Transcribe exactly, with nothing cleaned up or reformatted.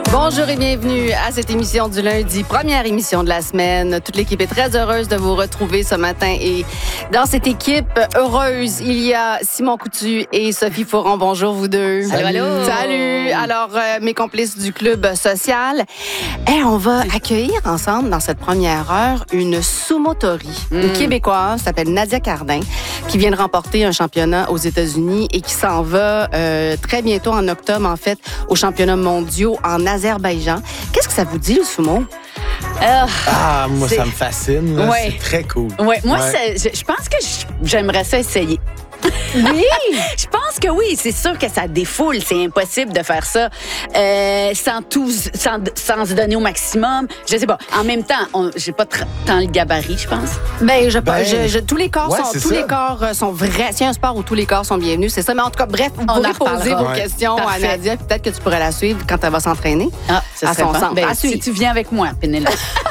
Bonjour et bienvenue à cette émission du lundi, première émission de la semaine. Toute l'équipe est très heureuse de vous retrouver ce matin. Et dans cette équipe heureuse, il y a Simon Coutu et Sophie Fauron. Bonjour vous deux. Salut. Allô, allô. Salut. Alors, euh, mes complices du club social. Et on va accueillir ensemble dans cette première heure une sumotori, mm. une Québécoise, s'appelle Nadia Cardin, qui vient de remporter un championnat aux États-Unis et qui s'en va euh, très bientôt en octobre, en fait, aux championnats mondiaux en Azerbaïdjan. Qu'est-ce que ça vous dit, le sumo? Euh, ah, moi, ça me fascine. Là. Ouais. C'est très cool. Ouais, moi, ouais. je, je pense que j'aimerais ça essayer. Oui, je pense que oui. C'est sûr que ça défoule. C'est impossible de faire ça euh, sans tout, sans, sans se donner au maximum. Je sais pas. En même temps, on, j'ai pas tra- tant le gabarit, je pense. Ben, je, Ben, je, je, tous les corps ouais, sont, tous ça. les corps sont vrais. C'est un sport où tous les corps sont bienvenus, c'est ça. Mais en tout cas, bref, vous On pourrez en poser reparlera. vos Ouais. questions Parfait. à Nadia. Peut-être que tu pourrais la suivre quand elle va s'entraîner. Ah, ça à serait son bon. centre. Ben, À si suivre. tu viens avec moi, Pénélope.